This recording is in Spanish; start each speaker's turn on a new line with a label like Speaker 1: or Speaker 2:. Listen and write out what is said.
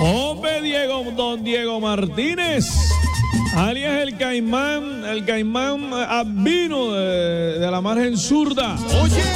Speaker 1: Hombre, don Diego Martínez, alias el Caimán albino de la margen zurda.
Speaker 2: Oye.